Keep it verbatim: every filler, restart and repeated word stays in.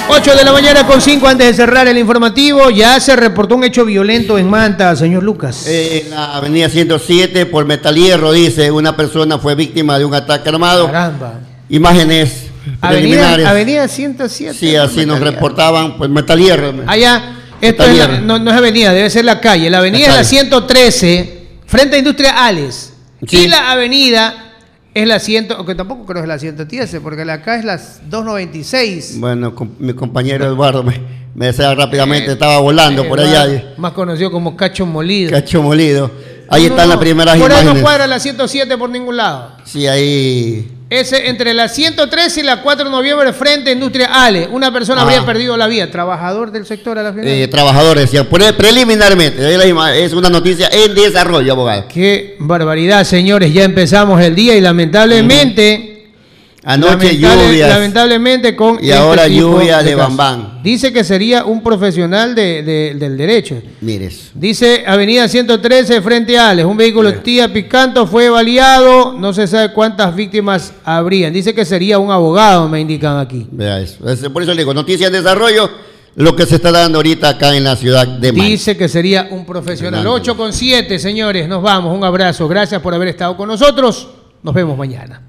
ocho de la mañana con cinco, antes de cerrar el informativo, ya se reportó un hecho violento en Manta, señor Lucas. Eh, en la avenida ciento siete, por Metal Hierro, dice, una persona fue víctima de un ataque armado. Caramba. Imágenes preliminares. Avenida, avenida ciento siete. Sí, así nos reportaban, pues Metal Hierro. Allá, esto es la, no, no es avenida, debe ser la calle. La avenida es la ciento trece, frente a Industria Ales. Sí. Y la avenida es la cien, aunque tampoco creo que es la ciento diez, porque la acá es la doscientos noventa y seis. Bueno, con, mi compañero Eduardo me, me decía rápidamente, eh, estaba volando eh, por allá. Más conocido como Cacho Molido. Cacho Molido. Ahí no, están no, las primeras por imágenes. Por ahí no cuadra la ciento siete por ningún lado. Sí, ahí... Ese entre la ciento trece y la cuatro de noviembre, frente a Industria Ale. Una persona ah. habría perdido la vida. ¿Trabajador del sector a la final? Eh, trabajadores, decía, preliminarmente. Es una noticia en desarrollo, abogado. Qué barbaridad, señores. Ya empezamos el día y lamentablemente... Uh-huh. Anoche Lamentable, lluvias. Lamentablemente con y este ahora lluvia de, de bambán. Dice que sería un profesional de, de, del derecho. Mires. Dice avenida ciento trece frente a Ales. Un vehículo Tía Picanto fue baleado. No se sabe cuántas víctimas habrían. Dice que sería un abogado, me indican aquí. Vea eso. Por eso le digo, noticia en desarrollo, lo que se está dando ahorita acá en la ciudad de Manta. Dice que sería un profesional. ocho con siete, señores. Nos vamos. Un abrazo. Gracias por haber estado con nosotros. Nos vemos mañana.